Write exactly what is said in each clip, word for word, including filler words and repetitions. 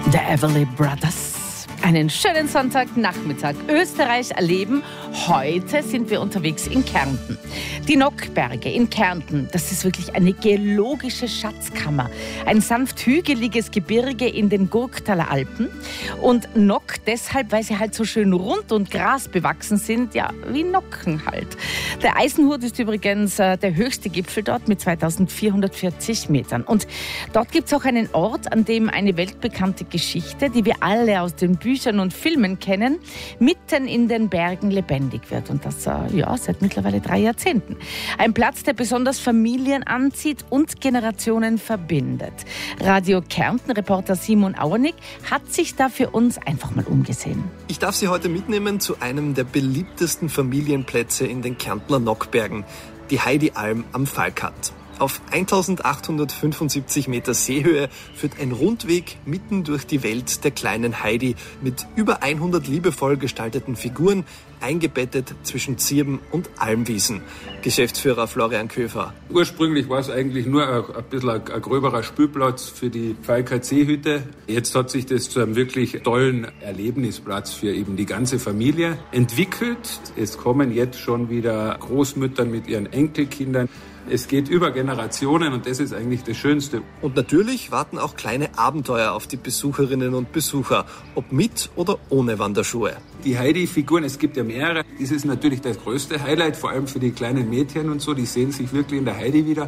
The Everly Brothers. Einen schönen Sonntagnachmittag. Österreich erleben. Heute sind wir unterwegs in Kärnten. Die Nockberge in Kärnten, das ist wirklich eine geologische Schatzkammer. Ein sanft hügeliges Gebirge in den Gurktaler Alpen. Und Nock deshalb, weil sie halt so schön rund und grasbewachsen sind, ja, wie Nocken halt. Der Eisenhut ist übrigens äh, der höchste Gipfel dort mit zweitausendvierhundertvierzig Metern. Und dort gibt es auch einen Ort, an dem eine weltbekannte Geschichte, die wir alle aus den Büchern und Filmen kennen, mitten in den Bergen lebendig wird. Und das äh, ja, seit mittlerweile drei Jahrzehnten. Ein Platz, der besonders Familien anzieht und Generationen verbindet. Radio Kärnten-Reporter Simon Auernick hat sich da für uns einfach mal umgesehen. Ich darf Sie heute mitnehmen zu einem der beliebtesten Familienplätze in den Kärntner Nockbergen, die Heidi-Alm am Falkhat. Auf eintausendachthundertfünfundsiebzig Meter Seehöhe führt ein Rundweg mitten durch die Welt der kleinen Heidi mit über hundert liebevoll gestalteten Figuren, eingebettet zwischen Zirben und Almwiesen. Geschäftsführer Florian Köfer. Ursprünglich war es eigentlich nur ein, ein bisschen ein, ein gröberer Spielplatz für die Falkhat Seehütte. Jetzt hat sich das zu einem wirklich tollen Erlebnisplatz für eben die ganze Familie entwickelt. Es kommen jetzt schon wieder Großmütter mit ihren Enkelkindern. Es geht über Generationen und das ist eigentlich das Schönste. Und natürlich warten auch kleine Abenteuer auf die Besucherinnen und Besucher, ob mit oder ohne Wanderschuhe. Die Heidi-Figuren, es gibt ja mehrere, das ist natürlich das größte Highlight, vor allem für die kleinen Mädchen und so, die sehen sich wirklich in der Heidi wieder.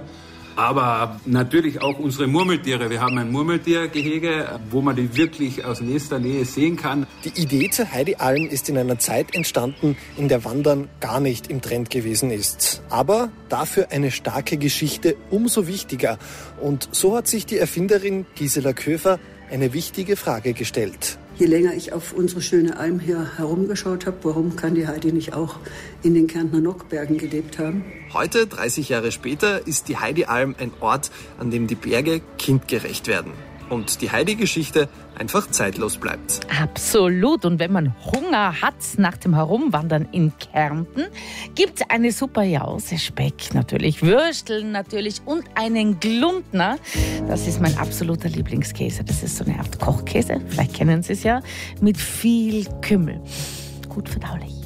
Aber natürlich auch unsere Murmeltiere. Wir haben ein Murmeltiergehege, wo man die wirklich aus nächster Nähe sehen kann. Die Idee zur Heidi-Alm ist in einer Zeit entstanden, in der Wandern gar nicht im Trend gewesen ist. Aber dafür eine starke Geschichte umso wichtiger. Und so hat sich die Erfinderin Gisela Köfer eine wichtige Frage gestellt. Je länger ich auf unsere schöne Alm hier herumgeschaut habe, warum kann die Heidi nicht auch in den Kärntner Nockbergen gelebt haben? Heute, dreißig Jahre später, ist die Heidi-Alm ein Ort, an dem die Berge kindgerecht werden. Und die Heidi-Geschichte einfach zeitlos bleibt. Absolut. Und wenn man Hunger hat nach dem Herumwandern in Kärnten, gibt es eine super Jause, Speck natürlich, Würsteln natürlich und einen Gluntner. Das ist mein absoluter Lieblingskäse. Das ist so eine Art Kochkäse, vielleicht kennen Sie es ja, mit viel Kümmel. Gut verdaulich.